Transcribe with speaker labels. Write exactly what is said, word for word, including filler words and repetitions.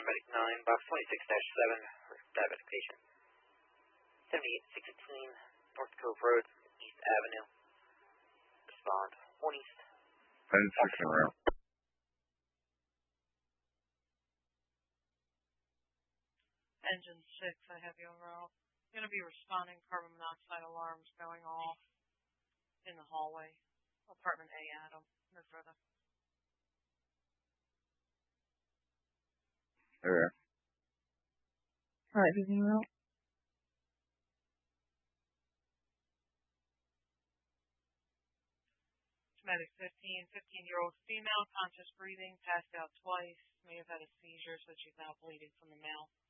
Speaker 1: paramedic nine, box twenty-six dash seven for diabetic patient. seventy-eight sixteen North Cove Road, East Avenue. Respond one East.
Speaker 2: ten six en route.
Speaker 3: Engine six, I have you en route. Going to be responding, carbon monoxide alarms going off in the hallway. Apartment A, Adam. No further.
Speaker 2: Okay.
Speaker 4: Alright, who's en route?
Speaker 3: Medic fifteen, fifteen-year-old female, conscious breathing, passed out twice, may have had a seizure, so she's now bleeding from the mouth.